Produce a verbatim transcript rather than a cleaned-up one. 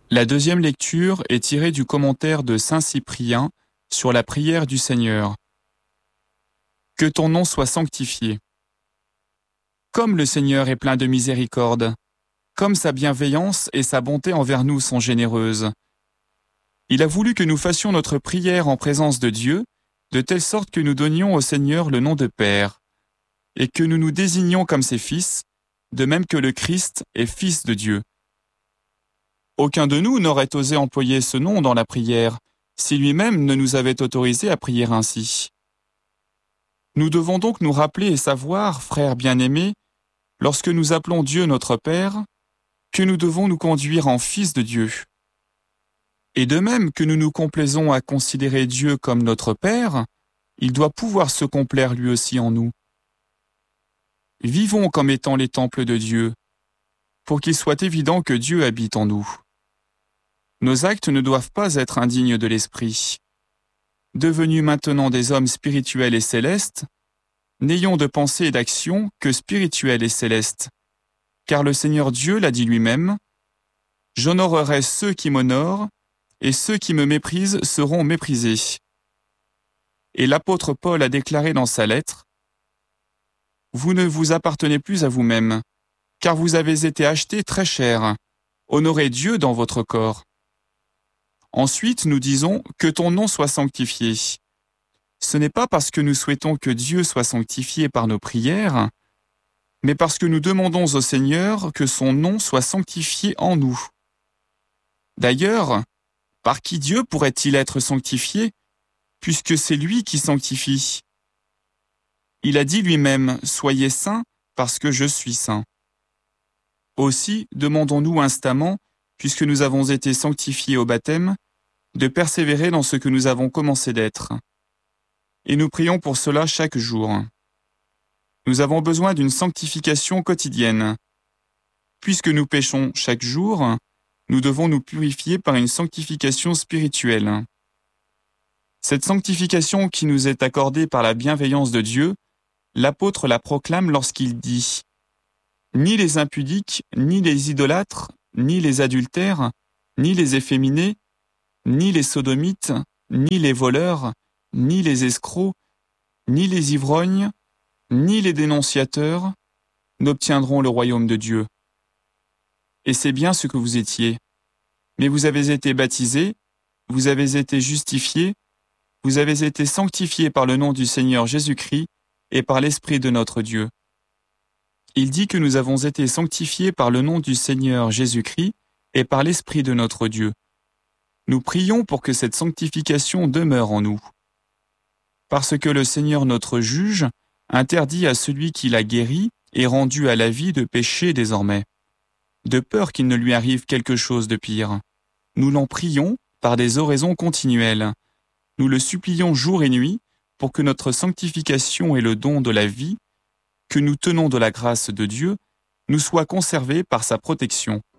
La deuxième lecture est tirée du commentaire de saint Cyprien sur la prière du Seigneur. Que ton nom soit sanctifié. Comme le Seigneur est plein de miséricorde, comme sa bienveillance et sa bonté envers nous sont généreuses. Il a voulu que nous fassions notre prière en présence de Dieu, de telle sorte que nous donnions au Seigneur le nom de Père, et que nous nous désignions comme ses fils, de même que le Christ est fils de Dieu. Aucun de nous n'aurait osé employer ce nom dans la prière, si lui-même ne nous avait autorisé à prier ainsi. Nous devons donc nous rappeler et savoir, frères bien-aimés, lorsque nous appelons Dieu notre Père, que nous devons nous conduire en fils de Dieu. Et de même que nous nous complaisons à considérer Dieu comme notre Père, il doit pouvoir se complaire lui aussi en nous. Vivons comme étant les temples de Dieu, pour qu'il soit évident que Dieu habite en nous. Nos actes ne doivent pas être indignes de l'esprit. Devenus maintenant des hommes spirituels et célestes, n'ayons de pensée et d'action que spirituels et célestes, car le Seigneur Dieu l'a dit lui-même, « J'honorerai ceux qui m'honorent, et ceux qui me méprisent seront méprisés. » Et l'apôtre Paul a déclaré dans sa lettre, « Vous ne vous appartenez plus à vous-même, car vous avez été achetés très cher. Honorez Dieu dans votre corps. » Ensuite, nous disons « Que ton nom soit sanctifié ». Ce n'est pas parce que nous souhaitons que Dieu soit sanctifié par nos prières, mais parce que nous demandons au Seigneur que son nom soit sanctifié en nous. D'ailleurs, par qui Dieu pourrait-il être sanctifié, puisque c'est lui qui sanctifie? Il a dit lui-même « Soyez saints, parce que je suis saint ». Aussi, demandons-nous instamment, puisque nous avons été sanctifiés au baptême, de persévérer dans ce que nous avons commencé d'être. Et nous prions pour cela chaque jour. Nous avons besoin d'une sanctification quotidienne. Puisque nous péchons chaque jour, nous devons nous purifier par une sanctification spirituelle. Cette sanctification qui nous est accordée par la bienveillance de Dieu, l'apôtre la proclame lorsqu'il dit « Ni les impudiques, ni les idolâtres, ni les adultères, ni les efféminés, ni les sodomites, ni les voleurs, ni les escrocs, ni les ivrognes, ni les dénonciateurs n'obtiendront le royaume de Dieu. Et c'est bien ce que vous étiez. Mais vous avez été baptisés, vous avez été justifiés, vous avez été sanctifiés par le nom du Seigneur Jésus-Christ et par l'Esprit de notre Dieu. » Il dit que nous avons été sanctifiés par le nom du Seigneur Jésus-Christ et par l'Esprit de notre Dieu. Nous prions pour que cette sanctification demeure en nous. Parce que le Seigneur notre juge interdit à celui qui l'a guéri et rendu à la vie de pécher désormais, de peur qu'il ne lui arrive quelque chose de pire. Nous l'en prions par des oraisons continuelles. Nous le supplions jour et nuit pour que notre sanctification et le don de la vie, que nous tenons de la grâce de Dieu, nous soient conservés par sa protection.